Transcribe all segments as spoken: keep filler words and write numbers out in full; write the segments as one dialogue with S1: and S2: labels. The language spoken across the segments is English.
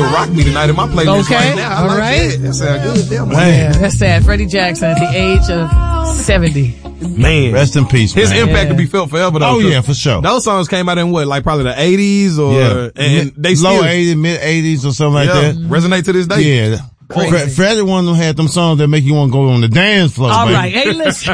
S1: to rock me tonight in my playlist
S2: Okay.
S1: right now. I
S2: All
S1: like
S2: right.
S1: That. That sound good. Damn,
S2: Man, that's sad. Freddie Jackson at the age of seventy.
S1: Man.
S3: Rest in peace,
S1: His
S3: man.
S1: impact
S2: Yeah.
S1: will be felt forever, though.
S3: Oh, yeah, for sure.
S1: Those songs came out in what, like probably the eighties or,
S3: Yeah.
S1: and they
S3: Low
S1: still,
S3: eighties, mid eighties or something like
S1: yeah,
S3: that.
S1: resonate to this day.
S3: Yeah. Fred, Freddie one of them had them songs that make you want to go on the dance floor.
S2: All
S3: baby.
S2: right. Hey, listen.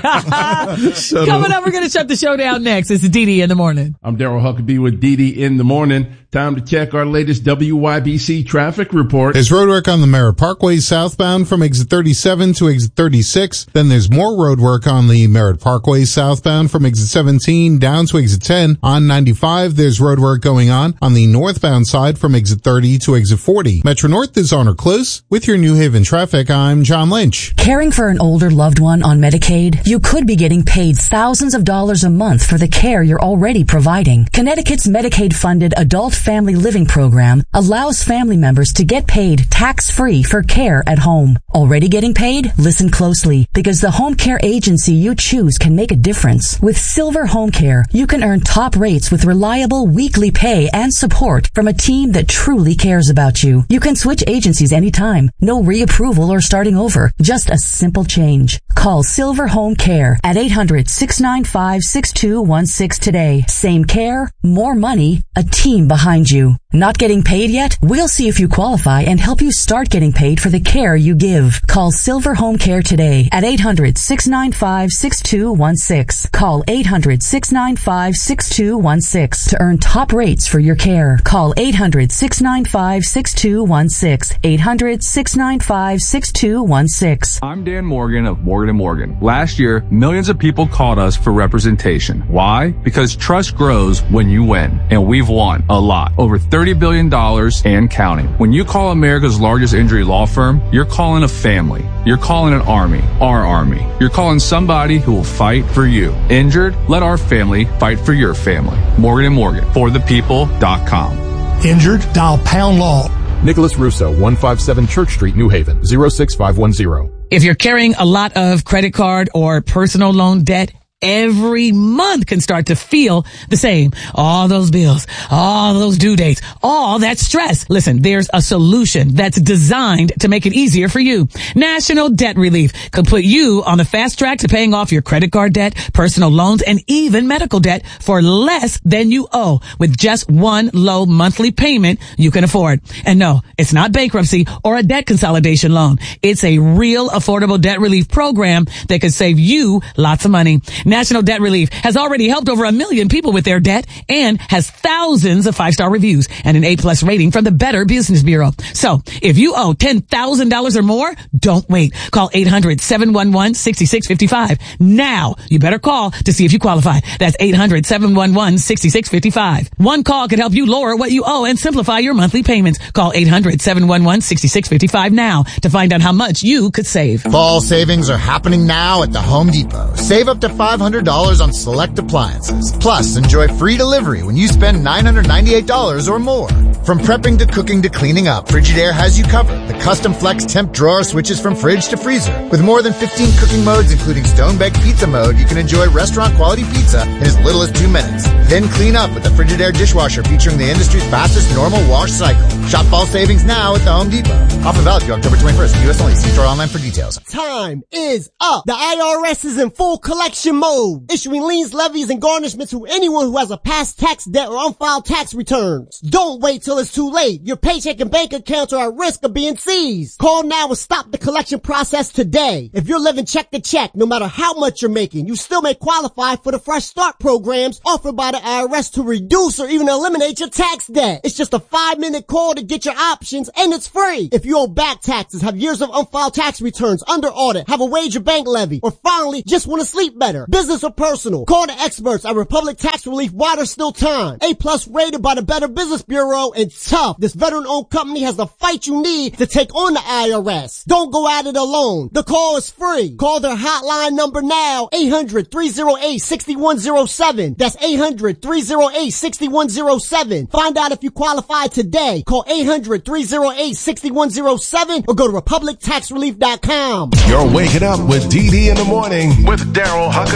S2: Coming up, we're going to shut the show down next. It's D D in the morning.
S4: I'm Daryl Huckabee with D D in the morning. Time to check our latest W Y B C traffic report.
S5: There's roadwork on the Merritt Parkway southbound from exit thirty-seven to exit thirty-six. Then there's more roadwork on the Merritt Parkway southbound from exit seventeen down to exit ten. On ninety-five, there's roadwork going on on the northbound side from exit thirty to exit forty. Metro North is on or close. With your New Haven traffic, I'm John Lynch.
S6: Caring for an older loved one on Medicaid? You could be getting paid thousands of dollars a month for the care you're already providing. Connecticut's Medicaid-funded Adult Family Living Program allows family members to get paid tax-free for care at home. Already getting paid? Listen closely, because the home care agency you choose can make a difference. With Silver Home Care, you can earn top rates with reliable weekly pay and support from a team that truly cares about you. You can switch agencies anytime. No reapproval or starting over. Just a simple change. Call Silver Home Care at eight hundred, six nine five, six two one six today. Same care, more money, a team behind you. Not getting paid yet? We'll see if you qualify and help you start getting paid for the care you give. Call Silver Home Care today at eight hundred, six nine five, six two one six. Call eight hundred, six nine five, six two one six to earn top rates for your care. Call eight hundred, six nine five, six two one six. eight hundred, six nine five, six two one six.
S7: I'm Dan Morgan of Morgan and Morgan. Last year, millions of people called us for representation. Why? Because trust grows when you win. And we've won a lot. Over thirty billion dollars and counting. When you call America's largest injury law firm, you're calling a family. You're calling an army. Our army. You're calling somebody who will fight for you. Injured? Let our family fight for your family. Morgan and Morgan. For the people dot com.
S8: Injured? Dial pound law.
S9: Nicholas Russo, one fifty-seven Church Street, New Haven, zero six five one zero.
S2: If you're carrying a lot of credit card or personal loan debt, every month can start to feel the same. All those bills, all those due dates, all that stress. Listen, there's a solution that's designed to make it easier for you. National Debt Relief could put you on the fast track to paying off your credit card debt, personal loans, and even medical debt for less than you owe with just one low monthly payment you can afford. And no, it's not bankruptcy or a debt consolidation loan. It's a real affordable debt relief program that could save you lots of money. National Debt Relief has already helped over a million people with their debt and has thousands of five-star reviews and an A-plus rating from the Better Business Bureau. So if you owe ten thousand dollars or more, don't wait. Call eight hundred, seven one one, six six five five. Now, you better call to see if you qualify. That's eight hundred, seven one one, six six five five. One call could help you lower what you owe and simplify your monthly payments. Call eight hundred, seven one one, six six five five now to find out how much you could save.
S10: Fall savings are happening now at the Home Depot. Save up to five hundred dollars on select appliances. Plus, enjoy free delivery when you spend nine hundred ninety-eight dollars or more. From prepping to cooking to cleaning up, Frigidaire has you covered. The custom flex temp drawer switches from fridge to freezer. With more than fifteen cooking modes, including stone-baked pizza mode, you can enjoy restaurant-quality pizza in as little as two minutes. Then clean up with the Frigidaire dishwasher featuring the industry's fastest normal wash cycle. Shop fall savings now at the Home Depot. Offer valid through October twenty-first. U S only. See store online for details.
S11: Time is up. The I R S is in full collection mode, issuing liens, levies, and garnishments to anyone who has a past tax debt or unfiled tax returns. Don't wait till it's too late. Your paycheck and bank accounts are at risk of being seized. Call now and stop the collection process today. If you're living check to check, no matter how much you're making, you still may qualify for the Fresh Start programs offered by the I R S to reduce or even eliminate your tax debt. It's just a five-minute call to get your options, and it's free. If you owe back taxes, have years of unfiled tax returns, under audit, have a wage or bank levy, or finally just want to sleep better, business or personal, call the experts at Republic Tax Relief while there's still time. A-plus rated by the Better Business Bureau, and tough. This veteran-owned company has the fight you need to take on the I R S. Don't go at it alone. The call is free. Call their hotline number now, eight hundred, three oh eight, six one oh seven. That's eight hundred, three oh eight, six one oh seven. Find out if you qualify today. Call eight hundred, three oh eight, six one oh seven or go to republic tax relief dot com.
S12: You're waking up with D D in the morning with Daryl Huckabee.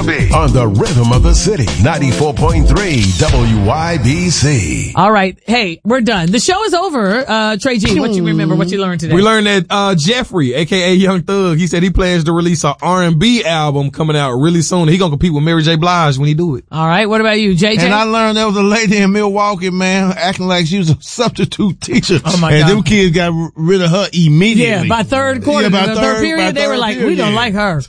S12: Huckabee on the Rhythm of the City, ninety-four point three W Y B C.
S2: All right. Hey, we're done. The show is over. Uh, Trey G, what you remember, what you learned today?
S1: We learned that, uh, Jeffrey, aka Young Thug, he said he plans to release an R and B album coming out really soon. He gonna compete with Mary J. Blige when he do it.
S2: All right. What about you, J J?
S3: And I learned there was a lady in Milwaukee, man, acting like she was a substitute teacher.
S2: Oh my
S3: and
S2: God.
S3: them kids got r- rid of her immediately.
S2: Yeah, by third quarter,
S3: Yeah, by
S2: the
S3: third-
S2: third period,
S3: by
S2: they were
S3: third
S2: like,
S3: period,
S2: we don't
S3: yeah.
S2: like her.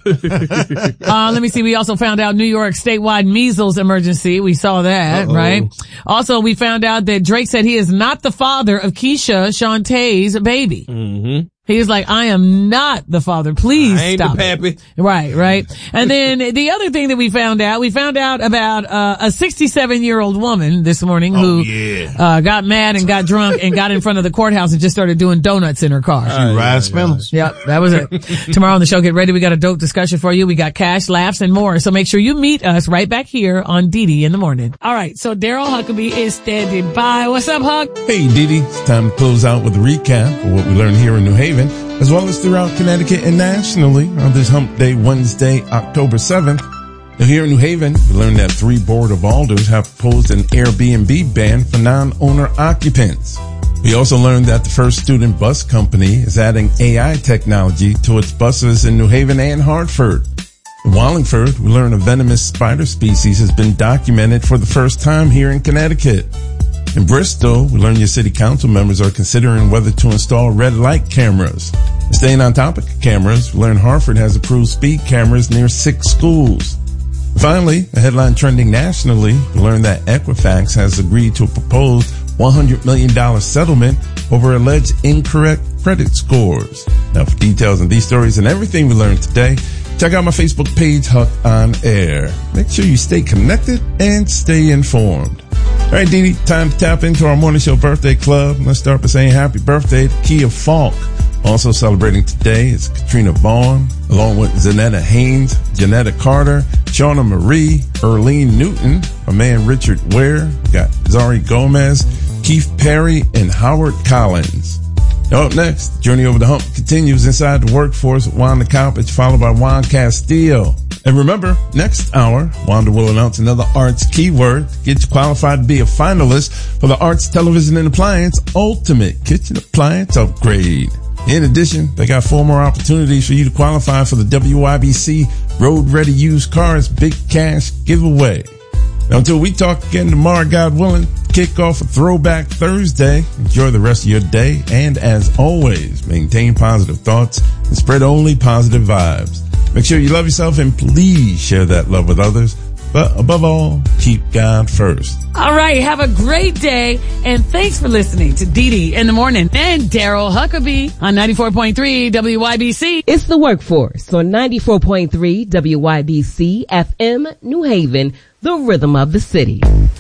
S2: uh, let me see. We also found out New York statewide measles emergency. We saw that,
S1: Uh-oh.
S2: right? Also, we found out that Drake said he is not the father of Keisha Shantae's baby.
S1: Mm-hmm.
S2: He was like, I am not the father. Please
S1: I ain't
S2: stop
S1: the
S2: it.
S1: pappy.
S2: Right, right. And then the other thing that we found out, we found out about uh, a sixty-seven year old woman this morning who
S3: Oh, yeah.
S2: uh, got mad and got drunk and got in front of the courthouse and just started doing donuts in her car.
S3: She ride spinners.
S2: Yep, that was it. Tomorrow on the show, get ready. We got a dope discussion for you. We got cash, laughs, and more. So make sure you meet us right back here on D D in the morning. All right, so Daryl Huckabee is standing by. What's up, Huck?
S4: Hey, Didi, it's time to close out with a recap of what we learned here in New Haven, as well as throughout Connecticut and nationally on this Hump Day, Wednesday, October seventh. Now, here in New Haven, we learned that three Board of Alders have proposed an Airbnb ban for non-owner occupants. We also learned that the First Student Bus Company is adding A I technology to its buses in New Haven and Hartford. In Wallingford, we learned a venomous spider species has been documented for the first time here in Connecticut. In Bristol, we learned your city council members are considering whether to install red light cameras. And staying on topic of cameras, we learned Hartford has approved speed cameras near six schools. And finally, a headline trending nationally, we learned that Equifax has agreed to a proposed one hundred million dollars settlement over alleged incorrect credit scores. Now, for details on these stories and everything we learned today, check out my Facebook page, Huck on Air. Make sure you stay connected and stay informed. All right, Dee Dee, time to tap into our morning show birthday club. Let's start by saying happy birthday to Kia Falk. Also celebrating today is Katrina Vaughn, along with Zanetta Haynes, Janetta Carter, Shauna Marie, Erlene Newton, my man Richard Ware, got Zari Gomez, Keith Perry, and Howard Collins. Now up next, the journey over the hump continues inside the workforce with Wanda Coppage, followed by Juan Castillo. And remember, next hour, Wanda will announce another arts keyword to get you qualified to be a finalist for the Arts Television and Appliance Ultimate Kitchen Appliance Upgrade. In addition, they got four more opportunities for you to qualify for the W Y B C Road Ready Used Cars Big Cash Giveaway. Now, until we talk again tomorrow, God willing, kick off a Throwback Thursday. Enjoy the rest of your day. And as always, maintain positive thoughts and spread only positive vibes. Make sure you love yourself and please share that love with others. But above all, keep God first.
S2: All right. Have a great day. And thanks for listening to D D in the morning and Daryl Huckabee on ninety-four point three W Y B C.
S13: It's the workforce on ninety-four point three W Y B C F M New Haven, the rhythm of the city.